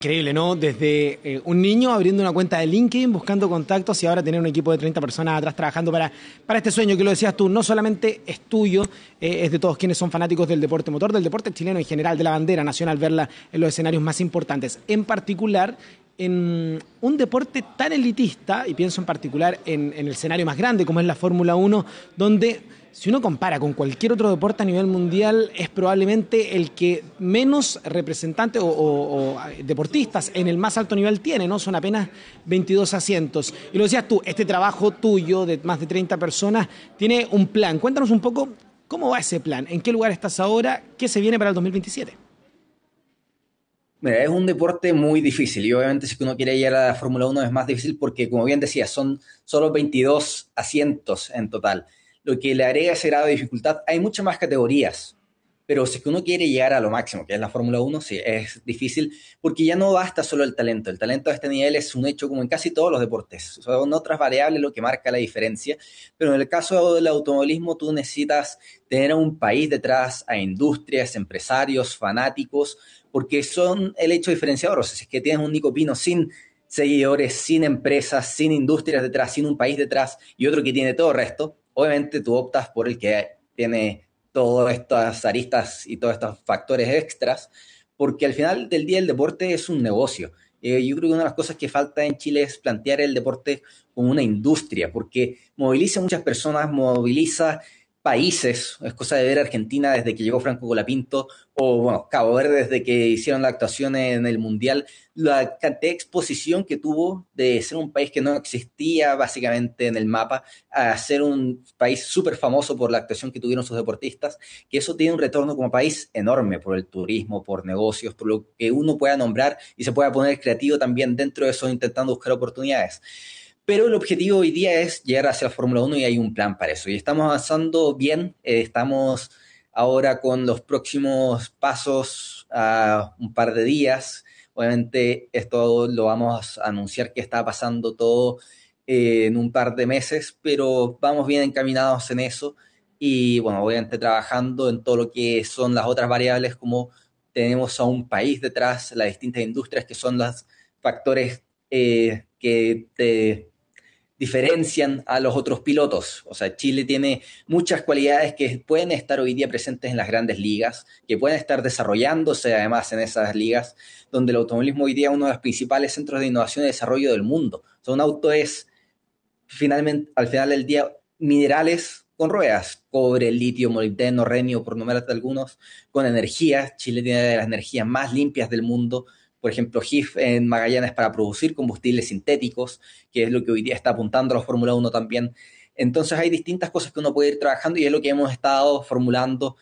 Increíble, ¿no? Desde un niño abriendo una cuenta de LinkedIn, buscando contactos y ahora tener un equipo de 30 personas atrás trabajando para este sueño que lo decías tú, no solamente es tuyo, es de todos quienes son fanáticos del deporte motor, del deporte chileno en general, de la bandera nacional, verla en los escenarios más importantes. En particular, en un deporte tan elitista, y pienso en particular en el escenario más grande como es la Fórmula 1, donde si uno compara con cualquier otro deporte a nivel mundial, es probablemente el que menos representantes o deportistas en el más alto nivel tiene, ¿no? Son apenas 22 asientos. Y lo decías tú, este trabajo tuyo de más de 30 personas tiene un plan. Cuéntanos un poco cómo va ese plan, en qué lugar estás ahora, qué se viene para el 2027. Mira, es un deporte muy difícil y obviamente si uno quiere llegar a la Fórmula 1 es más difícil porque, como bien decía, son solo 22 asientos en total, lo que le agrega ese grado de dificultad. Hay muchas más categorías, pero si es que uno quiere llegar a lo máximo, que es la Fórmula 1, sí, es difícil porque ya no basta solo el talento. El talento a este nivel es un hecho como en casi todos los deportes. Son otras variables lo que marca la diferencia, pero en el caso del automovilismo tú necesitas tener a un país detrás, a industrias, empresarios, fanáticos, porque son el hecho diferenciador. O sea, si es que tienes un Nico Pino sin seguidores, sin empresas, sin industrias detrás, sin un país detrás y otro que tiene todo el resto, obviamente tú optas por el que tiene todas estas aristas y todos estos factores extras, porque al final del día el deporte es un negocio. Yo creo que una de las cosas que falta en Chile es plantear el deporte como una industria, porque moviliza muchas personas, moviliza países. Es cosa de ver Argentina desde que llegó Franco Colapinto, o bueno, Cabo Verde desde que hicieron la actuación en el Mundial, la cantidad de exposición que tuvo de ser un país que no existía básicamente en el mapa, a ser un país súper famoso por la actuación que tuvieron sus deportistas, que eso tiene un retorno como país enorme por el turismo, por negocios, por lo que uno pueda nombrar y se pueda poner creativo también dentro de eso, intentando buscar oportunidades. Pero el objetivo hoy día es llegar hacia la Fórmula 1 y hay un plan para eso. Y estamos avanzando bien, estamos ahora con los próximos pasos a un par de días. Obviamente esto lo vamos a anunciar que está pasando todo en un par de meses, pero vamos bien encaminados en eso y bueno, obviamente trabajando en todo lo que son las otras variables como tenemos a un país detrás, las distintas industrias que son los factores que te diferencian a los otros pilotos. O sea, Chile tiene muchas cualidades que pueden estar hoy día presentes en las grandes ligas, que pueden estar desarrollándose además en esas ligas, donde el automovilismo hoy día es uno de los principales centros de innovación y desarrollo del mundo. O sea, un auto es finalmente, al final del día, minerales con ruedas, cobre, litio, molibdeno, renio, por nombrarte algunos, con energía. Chile tiene de las energías más limpias del mundo. Por ejemplo, GIF en Magallanes para producir combustibles sintéticos, que es lo que hoy día está apuntando a la Fórmula 1 también. Entonces hay distintas cosas que uno puede ir trabajando y es lo que hemos estado formulando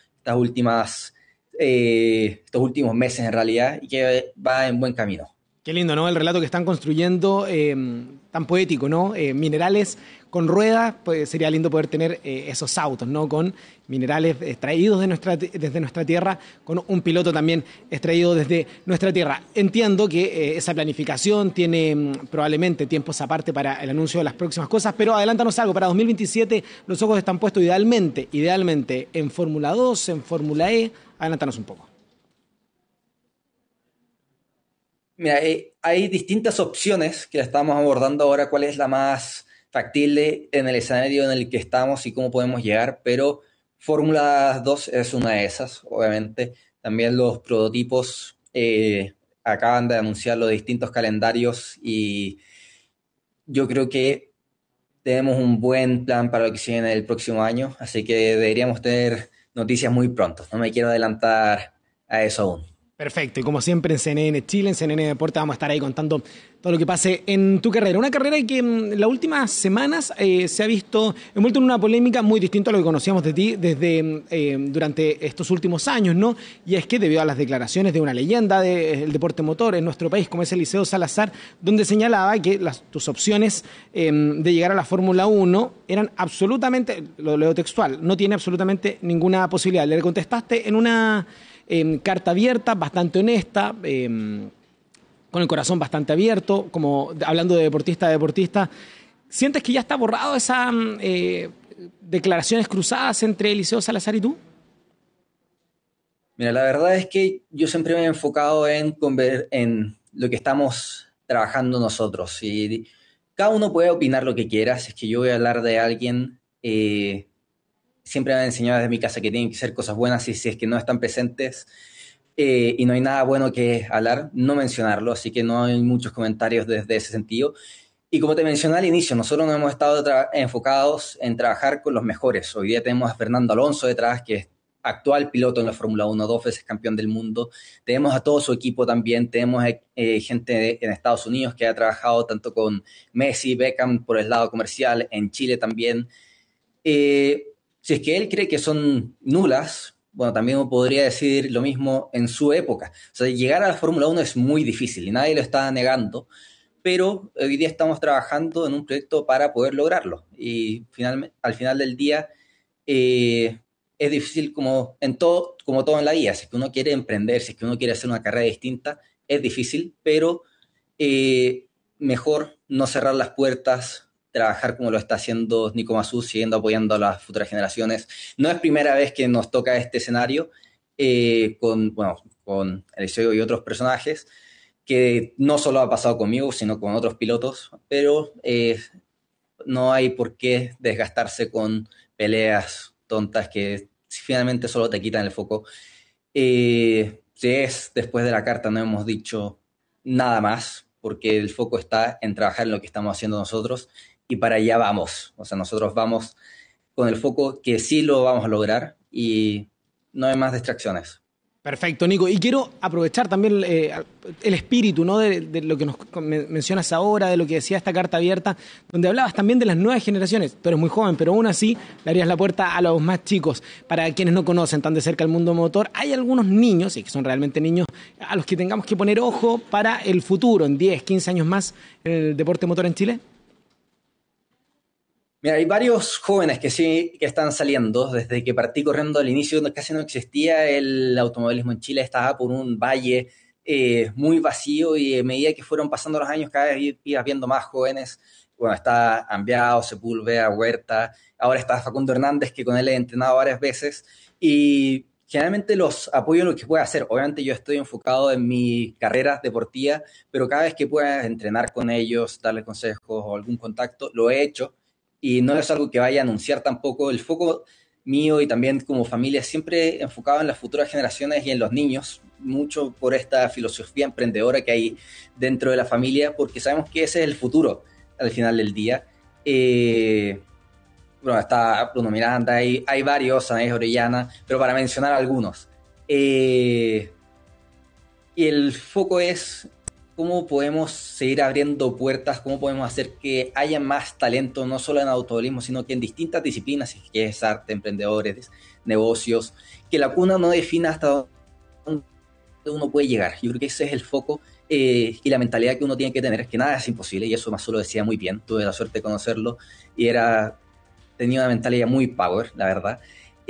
estos últimos meses en realidad y que va en buen camino. Qué lindo, ¿no? El relato que están construyendo, tan poético, ¿no? Minerales con ruedas, pues sería lindo poder tener esos autos, ¿no? Con minerales extraídos desde nuestra tierra, con un piloto también extraído desde nuestra tierra. Entiendo que esa planificación tiene probablemente tiempos aparte para el anuncio de las próximas cosas, pero adelántanos algo, para 2027 los ojos están puestos idealmente en Fórmula 2, en Fórmula E, adelántanos un poco. Mira, hay distintas opciones que la estamos abordando ahora, cuál es la más factible en el escenario en el que estamos y cómo podemos llegar, pero Fórmula 2 es una de esas, obviamente. También los prototipos acaban de anunciar los distintos calendarios y yo creo que tenemos un buen plan para lo que se viene el próximo año, así que deberíamos tener noticias muy pronto. No me quiero adelantar a eso aún. Perfecto, y como siempre en CNN Chile, en CNN Deporte, vamos a estar ahí contando todo lo que pase en tu carrera. Una carrera que en las últimas semanas se ha visto envuelto en una polémica muy distinta a lo que conocíamos de ti desde durante estos últimos años, ¿no? Y es que debido a las declaraciones de una leyenda del deporte motor en nuestro país, como es Eliseo Salazar, donde señalaba que tus opciones de llegar a la Fórmula 1 eran absolutamente, lo leo textual, no tiene absolutamente ninguna posibilidad. Le contestaste en una carta abierta, bastante honesta, con el corazón bastante abierto, como hablando de deportista a deportista. ¿Sientes que ya está borrado esas declaraciones cruzadas entre Eliseo Salazar y tú? Mira, la verdad es que yo siempre me he enfocado en lo que estamos trabajando nosotros. Y cada uno puede opinar lo que quiera. Si es que yo voy a hablar de alguien, siempre me han enseñado desde mi casa que tienen que ser cosas buenas y si es que no están presentes y no hay nada bueno que hablar, no mencionarlo. Así que no hay muchos comentarios desde ese sentido. Y como te mencioné al inicio, nosotros nos hemos estado enfocados en trabajar con los mejores. Hoy día tenemos a Fernando Alonso detrás, que es actual piloto en la Fórmula 1, 2 veces campeón del mundo. Tenemos a todo su equipo también. Tenemos gente en Estados Unidos que ha trabajado tanto con Messi, Beckham por el lado comercial, en Chile también. Si es que él cree que son nulas, bueno, también podría decir lo mismo en su época. O sea, llegar a la Fórmula 1 es muy difícil y nadie lo está negando, pero hoy día estamos trabajando en un proyecto para poder lograrlo. Y al final del día es difícil como todo en la vida. Si es que uno quiere emprender, si es que uno quiere hacer una carrera distinta, es difícil, pero mejor no cerrar las puertas, trabajar como lo está haciendo Nico Masú, siguiendo apoyando a las futuras generaciones. No es primera vez que nos toca este escenario con Eliseo y otros personajes, que no solo ha pasado conmigo, sino con otros pilotos, pero no hay por qué desgastarse con peleas tontas que finalmente solo te quitan el foco. Si es después de la carta, no hemos dicho nada más, porque el foco está en trabajar en lo que estamos haciendo nosotros y para allá vamos. O sea, nosotros vamos con el foco que sí lo vamos a lograr y no hay más distracciones. Perfecto, Nico. Y quiero aprovechar también el espíritu, ¿no? De lo que nos mencionas ahora, de lo que decía esta carta abierta, donde hablabas también de las nuevas generaciones. Tú eres muy joven, pero aún así le harías la puerta a los más chicos. Para quienes no conocen tan de cerca el mundo motor, hay algunos niños, y que son realmente niños, a los que tengamos que poner ojo para el futuro, en 10, 15 años más, en el deporte motor en Chile. Mira, hay varios jóvenes que sí que están saliendo. Desde que partí corriendo al inicio, casi no existía el automovilismo en Chile, estaba por un valle muy vacío y a medida que fueron pasando los años, cada vez ibas viendo más jóvenes. Bueno, está Ambiao, Sepúlveda, Huerta, ahora está Facundo Hernández, que con él he entrenado varias veces y generalmente los apoyo en lo que pueda hacer. Obviamente yo estoy enfocado en mi carrera deportiva, pero cada vez que pueda entrenar con ellos, darles consejos o algún contacto, lo he hecho y no es algo que vaya a anunciar tampoco. El foco mío y también como familia siempre enfocado en las futuras generaciones y en los niños, mucho por esta filosofía emprendedora que hay dentro de la familia, porque sabemos que ese es el futuro al final del día. Bueno, está Bruno Miranda, hay varios, Anaís Orellana, pero para mencionar algunos. Y el foco es cómo podemos seguir abriendo puertas, cómo podemos hacer que haya más talento, no solo en automovilismo, sino que en distintas disciplinas, que es arte, emprendedores, negocios, que la cuna no defina hasta dónde uno puede llegar. Yo creo que ese es el foco y la mentalidad que uno tiene que tener, que nada es imposible, y eso Masú lo decía muy bien, tuve la suerte de conocerlo, y tenía una mentalidad muy power, la verdad.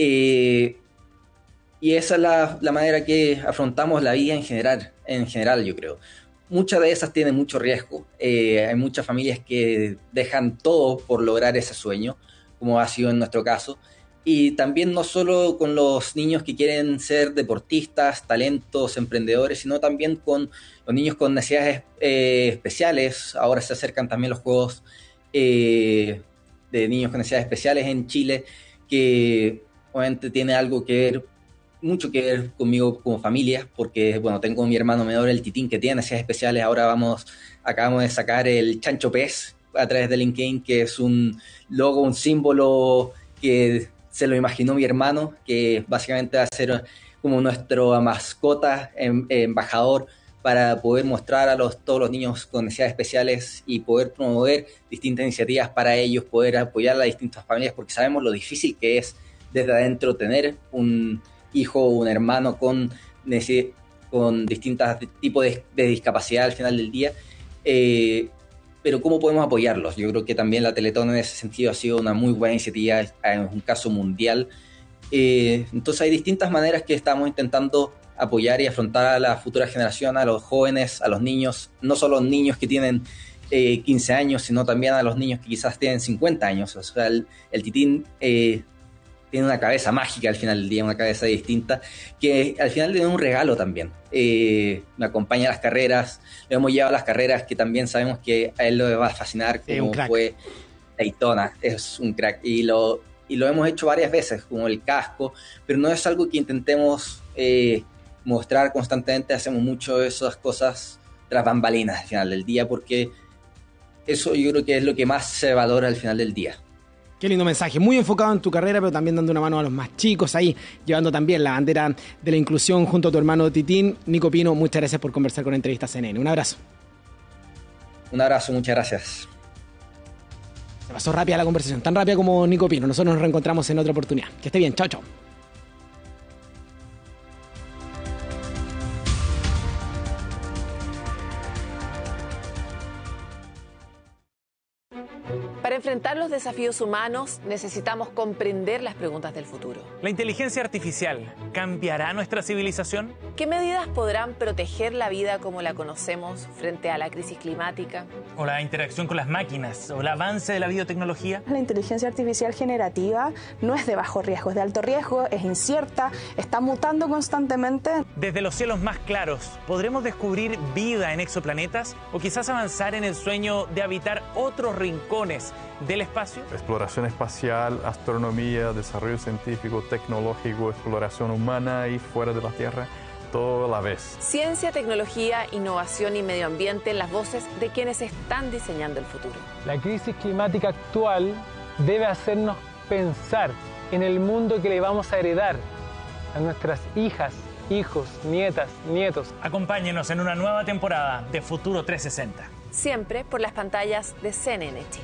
Y esa es la manera que afrontamos la vida en general, yo creo. Muchas de esas tienen mucho riesgo. Hay muchas familias que dejan todo por lograr ese sueño, como ha sido en nuestro caso. Y también no solo con los niños que quieren ser deportistas, talentos, emprendedores, sino también con los niños con necesidades especiales. Ahora se acercan también los juegos de niños con necesidades especiales en Chile, que obviamente tiene algo que ver, mucho que ver conmigo como familia, porque bueno, tengo a mi hermano menor, el Titín, que tiene necesidades especiales. Ahora acabamos de sacar el Chancho Pez a través de LinkedIn, que es un logo, un símbolo que se lo imaginó mi hermano, que básicamente va a ser como nuestro mascota, embajador, para poder mostrar a todos los niños con necesidades especiales y poder promover distintas iniciativas para ellos, poder apoyar a las distintas familias, porque sabemos lo difícil que es desde adentro tener un hijo o un hermano con distintos tipos de discapacidad al final del día, pero ¿cómo podemos apoyarlos? Yo creo que también la Teletón en ese sentido ha sido una muy buena iniciativa, en un caso mundial. Entonces hay distintas maneras que estamos intentando apoyar y afrontar a la futura generación, a los jóvenes, a los niños, no solo a los niños que tienen 15 años, sino también a los niños que quizás tienen 50 años. O sea, el Titín tiene una cabeza mágica al final del día, una cabeza distinta, que al final le da un regalo también. Me acompaña a las carreras, lo hemos llevado a las carreras que también sabemos que a él le va a fascinar, como fue Daytona, es un crack, y lo hemos hecho varias veces, como el casco, pero no es algo que intentemos mostrar constantemente, hacemos mucho de esas cosas tras bambalinas al final del día, porque eso yo creo que es lo que más se valora al final del día. Qué lindo mensaje, muy enfocado en tu carrera, pero también dando una mano a los más chicos ahí, llevando también la bandera de la inclusión junto a tu hermano Titín. Nico Pino, muchas gracias por conversar con Entrevistas CNN. Un abrazo. Un abrazo, muchas gracias. Se pasó rápida la conversación, tan rápida como Nico Pino. Nosotros nos reencontramos en otra oportunidad. Que esté bien, chao, chao. Para enfrentar los desafíos humanos necesitamos comprender las preguntas del futuro. ¿La inteligencia artificial cambiará nuestra civilización? ¿Qué medidas podrán proteger la vida como la conocemos frente a la crisis climática? ¿O la interacción con las máquinas? ¿O el avance de la biotecnología? La inteligencia artificial generativa no es de bajo riesgo, es de alto riesgo, es incierta, está mutando constantemente. Desde los cielos más claros, ¿podremos descubrir vida en exoplanetas? ¿O quizás avanzar en el sueño de habitar otros rincones del espacio? Exploración espacial, astronomía, desarrollo científico, tecnológico, exploración humana y fuera de la Tierra, todo a la vez. Ciencia, tecnología, innovación y medio ambiente, las voces de quienes están diseñando el futuro. La crisis climática actual debe hacernos pensar en el mundo que le vamos a heredar a nuestras hijas, hijos, nietas, nietos. Acompáñenos en una nueva temporada de Futuro 360. Siempre por las pantallas de CNN Chile.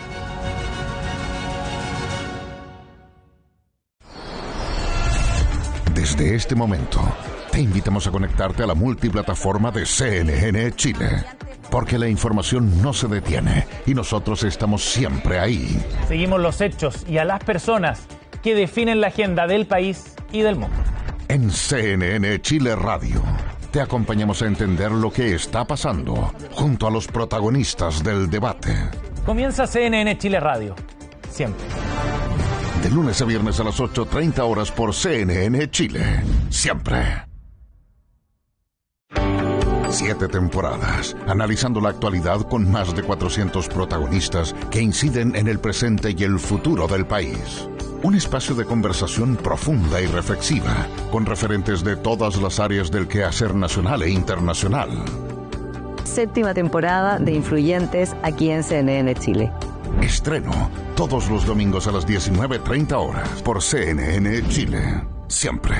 Desde este momento, te invitamos a conectarte a la multiplataforma de CNN Chile, porque la información no se detiene y nosotros estamos siempre ahí. Seguimos los hechos y a las personas que definen la agenda del país y del mundo. En CNN Chile Radio, te acompañamos a entender lo que está pasando junto a los protagonistas del debate. Comienza CNN Chile Radio. Siempre. De lunes a viernes a las 8:30 horas por CNN Chile. Siempre. 7 temporadas, analizando la actualidad con más de 400 protagonistas que inciden en el presente y el futuro del país. Un espacio de conversación profunda y reflexiva, con referentes de todas las áreas del quehacer nacional e internacional. 7ª temporada de Influyentes aquí en CNN Chile. Estreno todos los domingos a las 19:30 horas por CNN Chile. Siempre.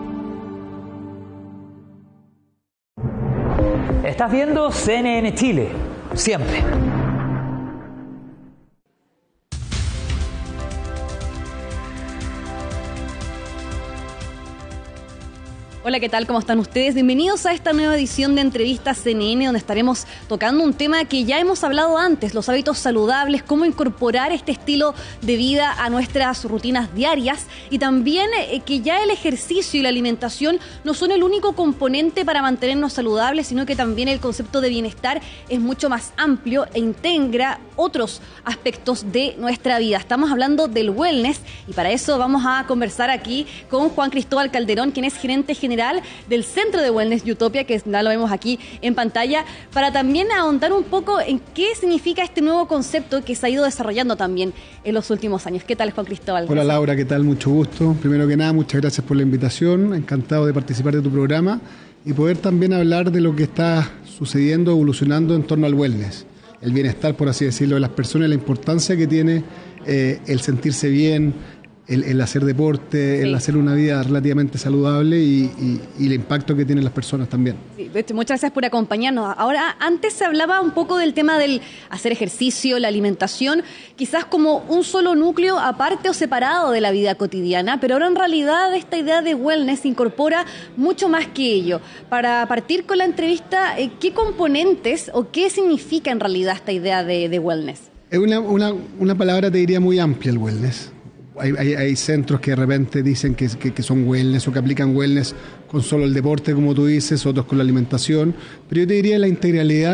Estás viendo CNN Chile. Siempre. Hola, ¿qué tal? ¿Cómo están ustedes? Bienvenidos a esta nueva edición de Entrevistas CNN, donde estaremos tocando un tema que ya hemos hablado antes, los hábitos saludables, cómo incorporar este estilo de vida a nuestras rutinas diarias y también que ya el ejercicio y la alimentación no son el único componente para mantenernos saludables, sino que también el concepto de bienestar es mucho más amplio e integra otros aspectos de nuestra vida. Estamos hablando del wellness y para eso vamos a conversar aquí con Juan Cristóbal Calderón, quien es gerente general del Centro de Wellness Utopia, que ya lo vemos aquí en pantalla, para también ahondar un poco en qué significa este nuevo concepto que se ha ido desarrollando también en los últimos años. ¿Qué tal, Juan Cristóbal? Hola, Laura, ¿qué tal? Mucho gusto. Primero que nada, muchas gracias por la invitación. Encantado de participar de tu programa y poder también hablar de lo que está sucediendo, evolucionando en torno al wellness. El bienestar, por así decirlo, de las personas, la importancia que tiene el sentirse bien, el hacer deporte, sí, el hacer una vida relativamente saludable y el impacto que tienen las personas también. Sí, muchas gracias por acompañarnos. Ahora, antes se hablaba un poco del tema del hacer ejercicio, la alimentación, quizás como un solo núcleo aparte o separado de la vida cotidiana, pero ahora en realidad esta idea de wellness incorpora mucho más que ello. Para partir con la entrevista, ¿qué componentes o qué significa en realidad esta idea de wellness? Es una palabra, te diría, muy amplia el wellness. Hay centros que de repente dicen que son wellness o que aplican wellness con solo el deporte, como tú dices, otros con la alimentación, pero yo te diría la integralidad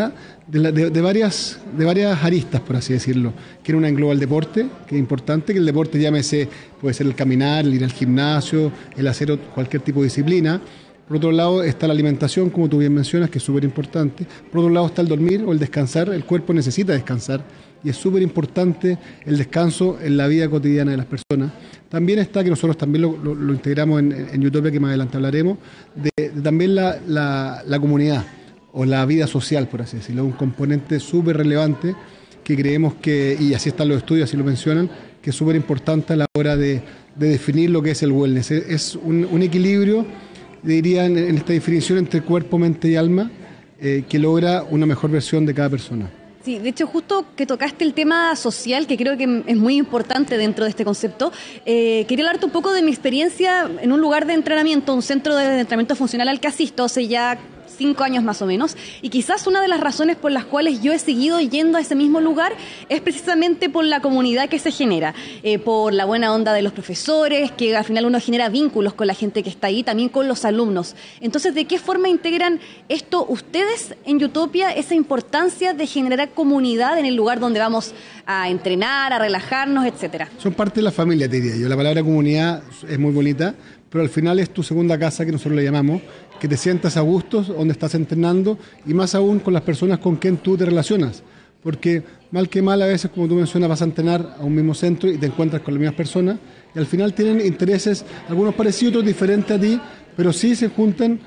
de varias aristas, por así decirlo. Que una engloba el deporte, que es importante, que el deporte llámese, puede ser el caminar, el ir al gimnasio, el hacer cualquier tipo de disciplina. Por otro lado está la alimentación, como tú bien mencionas, que es súper importante. Por otro lado está el dormir o el descansar. El cuerpo necesita descansar y es súper importante el descanso en la vida cotidiana de las personas. También está, que nosotros también lo integramos en Utopia, que más adelante hablaremos, de también la comunidad o la vida social, por así decirlo. Un componente súper relevante que creemos que, y así están los estudios, así lo mencionan, que es súper importante a la hora de definir lo que es el wellness. Es un equilibrio, diría, en esta definición entre cuerpo, mente y alma, que logra una mejor versión de cada persona. Sí, de hecho, justo que tocaste el tema social, que creo que es muy importante dentro de este concepto, quería hablarte un poco de mi experiencia en un lugar de entrenamiento, un centro de entrenamiento funcional al que asisto hace ya 5 años más o menos, y quizás una de las razones por las cuales yo he seguido yendo a ese mismo lugar es precisamente por la comunidad que se genera, por la buena onda de los profesores, que al final uno genera vínculos con la gente que está ahí, también con los alumnos. Entonces, ¿de qué forma integran esto ustedes en Utopia, esa importancia de generar comunidad en el lugar donde vamos a entrenar, a relajarnos, etcétera? Son parte de la familia, te diría yo. La palabra comunidad es muy bonita, pero al final es tu segunda casa, que nosotros le llamamos, que te sientas a gusto donde estás entrenando y más aún con las personas con quien tú te relacionas. Porque mal que mal, a veces, como tú mencionas, vas a entrenar a un mismo centro y te encuentras con las mismas personas y al final tienen intereses, algunos parecidos, otros diferentes a ti, pero sí se juntan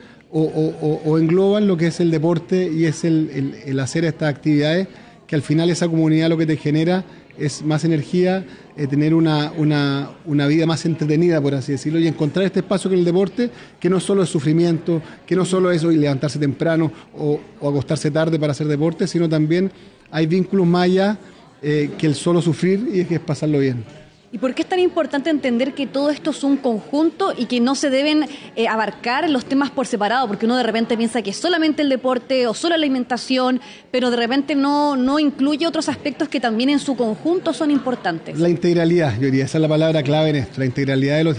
o engloban lo que es el deporte y es el hacer estas actividades, que al final esa comunidad lo que te genera es más energía, tener una vida más entretenida, por así decirlo, y encontrar este espacio con el deporte, que no solo es sufrimiento, que no solo es levantarse temprano o acostarse tarde para hacer deporte, sino también hay vínculos más allá que el solo sufrir, y es que es pasarlo bien. ¿Y por qué es tan importante entender que todo esto es un conjunto y que no se deben abarcar los temas por separado? Porque uno de repente piensa que es solamente el deporte o solo la alimentación, pero de repente no incluye otros aspectos que también en su conjunto son importantes. La integralidad, yo diría, esa es la palabra clave en esto. La integralidad de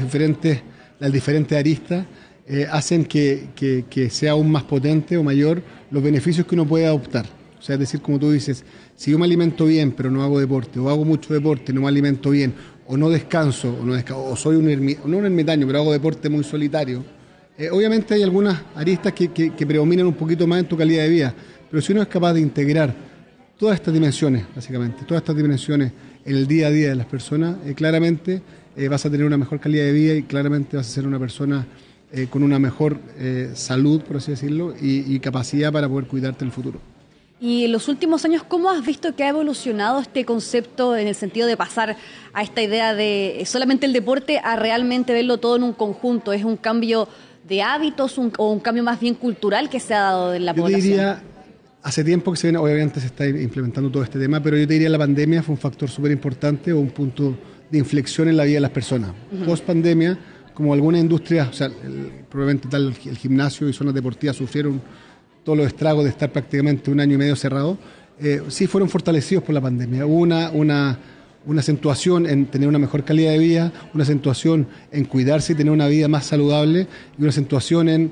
las diferentes aristas hacen que sea aún más potente o mayor los beneficios que uno puede adoptar. O sea, es decir, como tú dices, si yo me alimento bien pero no hago deporte, o hago mucho deporte y no me alimento bien, o no descanso, o soy no un ermitaño, pero hago deporte muy solitario, obviamente hay algunas aristas que predominan un poquito más en tu calidad de vida, pero si uno es capaz de integrar todas estas dimensiones, básicamente, todas estas dimensiones en el día a día de las personas, claramente vas a tener una mejor calidad de vida y claramente vas a ser una persona con una mejor salud, por así decirlo, y capacidad para poder cuidarte en el futuro. Y en los últimos años, ¿cómo has visto que ha evolucionado este concepto en el sentido de pasar a esta idea de solamente el deporte a realmente verlo todo en un conjunto? ¿Es un cambio de hábitos o un cambio más bien cultural que se ha dado en la población? Yo diría, hace tiempo que obviamente se está implementando todo este tema, pero yo te diría la pandemia fue un factor súper importante o un punto de inflexión en la vida de las personas. Post pandemia, como algunas industrias, o sea, probablemente el gimnasio y zonas deportivas sufrieron todos los estragos de estar prácticamente 1 año y medio cerrado, sí fueron fortalecidos por la pandemia. Hubo una acentuación en tener una mejor calidad de vida, una acentuación en cuidarse y tener una vida más saludable, y una acentuación en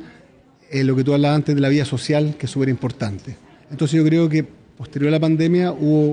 lo que tú hablabas antes de la vida social, que es súper importante. Entonces yo creo que posterior a la pandemia hubo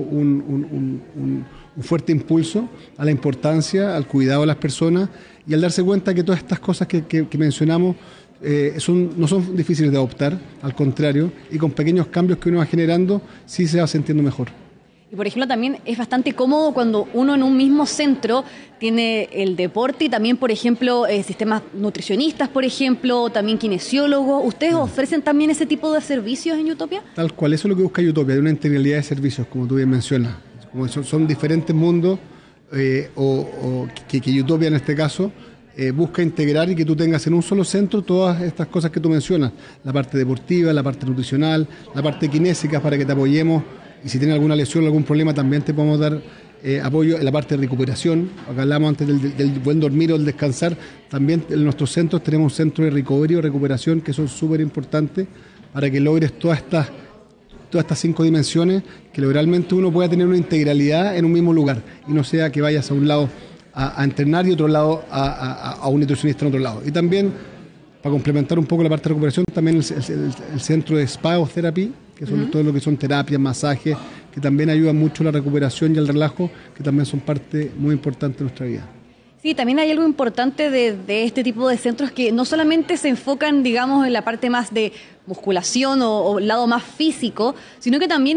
un fuerte impulso a la importancia, al cuidado de las personas, y al darse cuenta que todas estas cosas que mencionamos no son difíciles de adoptar, al contrario, y con pequeños cambios que uno va generando, sí se va sintiendo mejor. Y por ejemplo, también es bastante cómodo cuando uno en un mismo centro tiene el deporte y también, por ejemplo, sistemas nutricionistas, por ejemplo, también kinesiólogos. ¿Ustedes ofrecen también ese tipo de servicios en Utopia? Tal cual, eso es lo que busca Utopia, de una integralidad de servicios, como tú bien mencionas. Como son diferentes mundos, que Utopia en este caso busca integrar y que tú tengas en un solo centro todas estas cosas que tú mencionas, la parte deportiva, la parte nutricional, la parte kinésica, para que te apoyemos, y si tienes alguna lesión o algún problema también te podemos dar apoyo en la parte de recuperación. Acá hablamos antes del buen dormir o el descansar. También en nuestros centros tenemos un centro de recovery o recuperación que son súper importantes para que logres todas estas 5 dimensiones, que realmente uno pueda tener una integralidad en un mismo lugar y no sea que vayas a un lado a entrenar y otro lado a un nutricionista en otro lado. Y también, para complementar un poco la parte de recuperación, también el centro de Spa o Therapy, que son todo lo que son terapias, masajes, que también ayudan mucho a la recuperación y al relajo, que también son parte muy importante de nuestra vida. Sí, también hay algo importante de este tipo de centros que no solamente se enfocan, digamos, en la parte más de musculación o lado más físico, sino que también